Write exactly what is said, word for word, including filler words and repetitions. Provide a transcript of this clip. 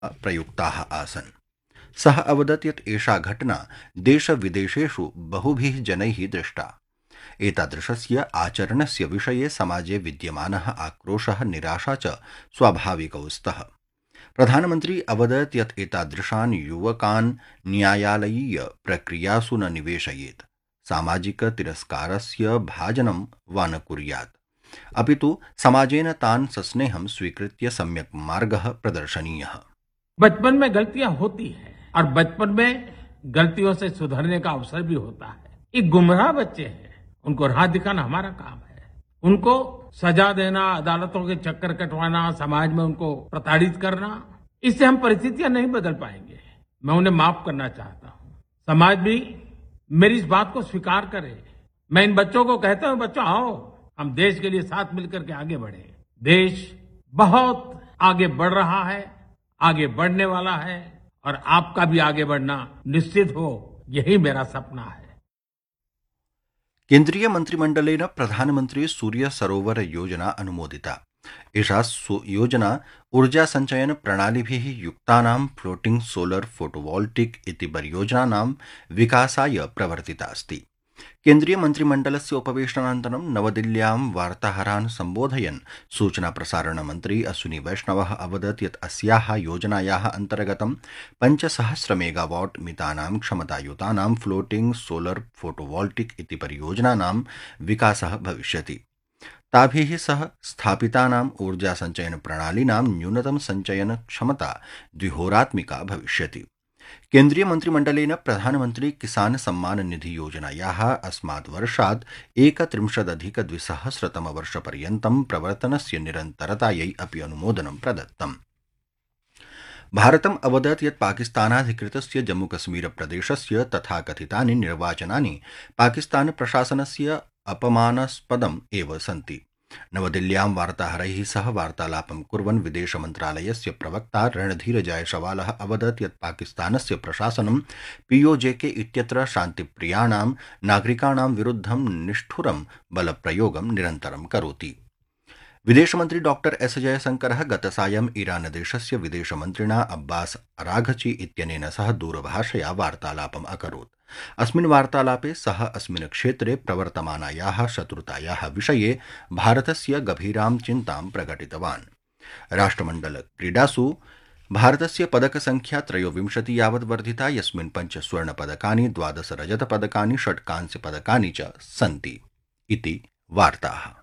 प्रयुक्ताः आसन्। सः अवदत् यत् एषा घटना देशविदेशेषु बहुभिः जनैः दृष्टा। एतादृशस्य आचरणस्य विषये समाजे विद्यमानः आक्रोशः निराशा च स्वाभाविकौ स्तः। प्रधानमन्त्री अवदत् यत् एतादृशान् युवकान् न्यायालयीय प्रक्रियासु न निवेशयेत्, सामाजिक तिरस्कारस्य भाजनं वा न कुर्यात्, अपितु समाजेन तान् सस्नेहं स्वीकृत्य सम्यक् मार्गः प्रदर्शनीयः। बचपन में गलतियां होती हैं और बचपन में गलतियों से सुधरने का अवसर भी होता है। ये गुमराह बच्चे हैं, उनको राह दिखाना हमारा काम है। उनको सजा देना, अदालतों के चक्कर कटवाना, समाज में उनको प्रताड़ित करना, इससे हम परिस्थितियां नहीं बदल पाएंगे। मैं उन्हें माफ करना चाहता हूं। समाज भी मेरी इस बात को स्वीकार करे। मैं इन बच्चों को कहता हूं, बच्चों आओ, हम देश के लिए साथ मिलकर के आगे बढ़े। देश बहुत आगे बढ़ रहा है, आगे बढ़ने वाला है और आपका भी आगे बढ़ना निश्चित हो, यही मेरा सपना है। केन्द्रीय मन्त्रिमण्डलेन प्रधानमन्त्री सूर्य सरोवर योजना अनुमोदिता। एषा योजना ऊर्जा संचयन प्रणालिभिः युक्तानां फ्लोटिंग सोलर फोटोवोल्टिक इति परियोजनानां विकासाय प्रवर्तिता अस्ति। केन्द्रीय मन्त्रिमण्डलस्य उपवेशनानन्तरं नवदिल्ल्यां वार्ताहरान् सम्बोधयन् सूचना प्रसारण मन्त्री अश्विनी वैष्णवः अवदत् यत् अस्याः योजनायाः अन्तर्गतं पञ्चसहस्र मेगावाट् मितानां क्षमतायुतानां फ्लोटिंग सोलर फोटोवोल्टिक इति परियोजनानां विकासः भविष्यति। ताभिः सह स्थापितानां ऊर्जा संचयन प्रणालीनां न्यूनतम संचयन क्षमता द्विहोरात्मिका भविष्यति। केन्द्रीय मन्त्रिमण्डलेन प्रधानमन्त्री किसान सम्मान निधि योजनायाः अस्मात् वर्षात् एकत्रिंशदधिक द्विसहस्रतमवर्षपर्यन्तं प्रवर्तनस्य निरन्तरतायै अपि अनुमोदनं प्रदत्तम्। भारतम् अवदत् यत् पाकिस्तानाधिकृतस्य जम्मूकश्मीरप्रदेशस्य तथाकथितानि निर्वाचनानि पाकिस्तान प्रशासनस्य अपमानास्पदम् एव सन्ति। नवदिल्ल्यां वार्ताहरैः सह वार्तालापं कुर्वन् विदेशमन्त्रालयस्य प्रवक्ता रणधीर जायसवालः अवदत् यत् पाकिस्तानस्य प्रशासनं पीओजेके इत्यत्र शान्तिप्रियाणां नागरिकाणां विरुद्धं निष्ठुरं बलप्रयोगं निरन्तरं करोति। विदेशमन्त्री डॉक्टर एस जयशंकरः गतसायं ईरानदेशस्य विदेशमन्त्रिणा अब्बास अराघची इत्यनेन सह दूरभाषया वार्तालापम् अकरोत्। अस्मिन् वार्तालापे सः अस्मिन् क्षेत्रे प्रवर्तमानायाः शत्रुतायाः विषये भारतस्य गभीरां चिन्तां प्रकटितवान्। राष्ट्रमण्डल क्रीडासु भारतस्य पदकसंख्या त्रयोविंशति यावत् वर्धिता, यस्मिन् पञ्च स्वर्णपदकानि, द्वादश रजतपदकानि, षट् कांस्यपदकानि च सन्ति इति वार्ताः।